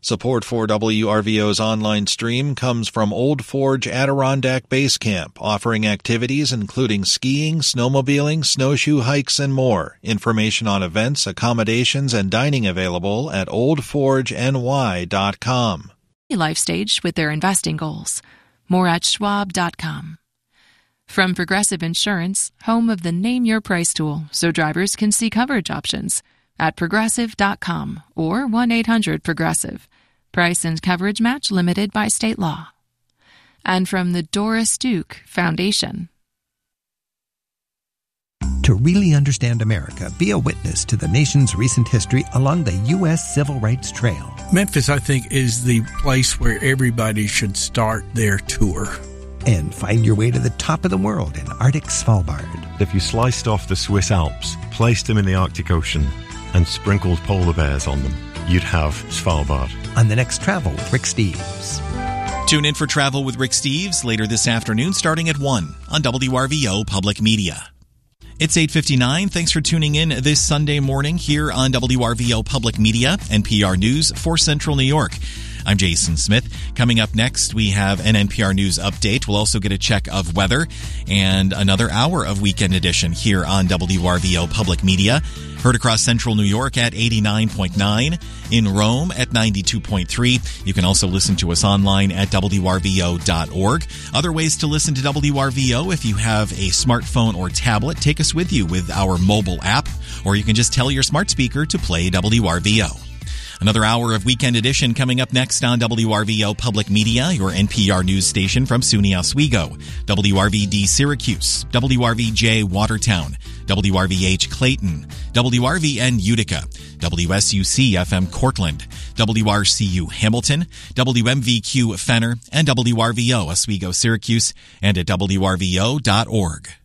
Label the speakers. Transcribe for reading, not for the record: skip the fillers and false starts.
Speaker 1: Support for WRVO's online stream comes from Old Forge Adirondack Base Camp, offering activities including skiing, snowmobiling, snowshoe hikes, and more. Information on events, accommodations, and dining available at oldforgeny.com.
Speaker 2: Life stage with their investing goals. More at schwab.com. From Progressive Insurance, home of the Name Your Price tool, so drivers can see coverage options at progressive.com or 1-800-PROGRESSIVE. Price and coverage match limited by state law. And from the Doris Duke Foundation.
Speaker 3: To really understand America, be a witness to the nation's recent history along the U.S. Civil Rights Trail.
Speaker 4: Memphis, I think, is the place where everybody should start their tour.
Speaker 3: And find your way to the top of the world in Arctic Svalbard.
Speaker 5: If you sliced off the Swiss Alps, placed them in the Arctic Ocean, and sprinkled polar bears on them, you'd have Svalbard.
Speaker 3: On the next Travel with Rick Steves.
Speaker 6: Tune in for Travel with Rick Steves later this afternoon starting at 1 on WRVO Public Media. It's 8:59. Thanks for tuning in this Sunday morning here on WRVO Public Media, NPR News for Central New York. I'm Jason Smith. Coming up next, we have an NPR News update. We'll also get a check of weather and another hour of Weekend Edition here on WRVO Public Media. Heard across Central New York at 89.9, in Rome at 92.3. You can also listen to us online at WRVO.org. Other ways to listen to WRVO: if you have a smartphone or tablet, take us with you with our mobile app, or you can just tell your smart speaker to play WRVO. Another hour of Weekend Edition coming up next on WRVO Public Media, your NPR news station from SUNY Oswego, WRVD Syracuse, WRVJ Watertown, WRVH Clayton, WRVN Utica, WSUC FM Cortland, WRCU Hamilton, WMVQ Fenner, and WRVO Oswego Syracuse, and at WRVO.org.